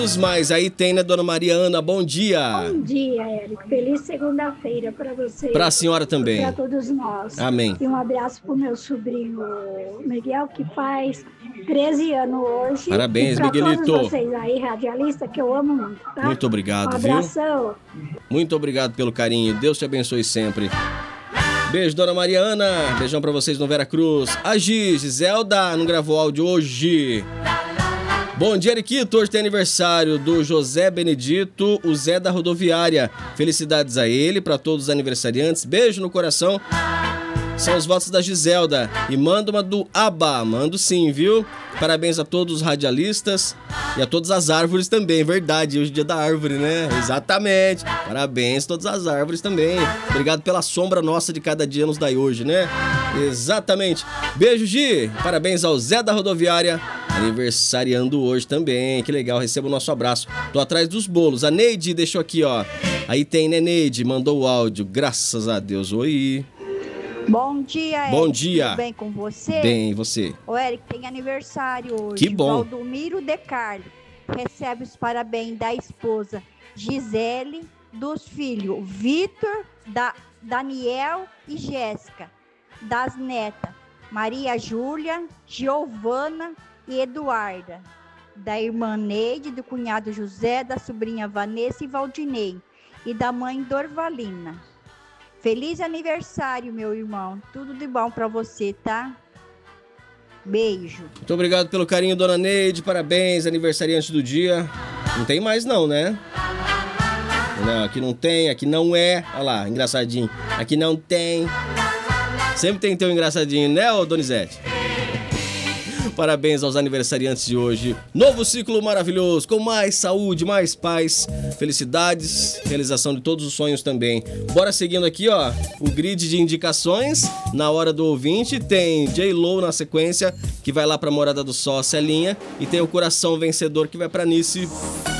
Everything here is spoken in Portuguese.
Mas aí tem, né, dona Mariana? Bom dia. Bom dia, Érico. Feliz segunda-feira para você. Para a senhora também. Para todos nós. Amém. E um abraço para o meu sobrinho Miguel, que faz 13 anos hoje. Parabéns, e Miguelito. Todos vocês aí, radialista, que eu amo muito, tá? Muito obrigado, viu? Um abração. Muito obrigado pelo carinho. Deus te abençoe sempre. Beijo, dona Mariana. Beijão pra vocês no Vera Cruz. A Giselda não gravou áudio hoje. Bom dia, Eriquito. Hoje tem aniversário do José Benedito, o Zé da Rodoviária. Felicidades a ele, para todos os aniversariantes. Beijo no coração. São os votos da Giselda. E manda uma do Abba. Mando sim, viu? Parabéns a todos os radialistas e a todas as árvores também. Verdade, hoje é dia da árvore, né? Exatamente. Parabéns a todas as árvores também. Obrigado pela sombra nossa de cada dia nos dai hoje, né? Exatamente. Beijo, Gi. Parabéns ao Zé da Rodoviária, aniversariando hoje também. Que legal, receba o nosso abraço. Tô atrás dos bolos. A Neide deixou aqui, ó. Aí tem, né, Neide? Mandou o áudio. Graças a Deus. Oi. Bom dia, Eric. Bom dia. Tudo bem com você? Bem, e você? O Eric tem aniversário hoje. Que bom. Valdomiro De Carlo recebe os parabéns da esposa Gisele, dos filhos Vitor, Daniel e Jéssica, das netas Maria Júlia, Giovana e Eduarda, da irmã Neide, do cunhado José, da sobrinha Vanessa e Valdinei e da mãe Dorvalina. Feliz aniversário, meu irmão. Tudo de bom pra você, tá? Beijo. Muito obrigado pelo carinho, dona Neide. Parabéns, aniversariante do dia. Não tem mais não, né? Não, aqui não tem, aqui não é. Olha lá, engraçadinho. Aqui não tem. Sempre tem que ter um engraçadinho, né, ô Donizete? Parabéns aos aniversariantes de hoje. Novo ciclo maravilhoso, com mais saúde, mais paz, felicidades, realização de todos os sonhos também. Bora seguindo aqui, ó, o grid de indicações. Na hora do ouvinte tem J-Lo na sequência, que vai lá pra Morada do Sol, a Celinha. E tem o Coração Vencedor, que vai pra Nice.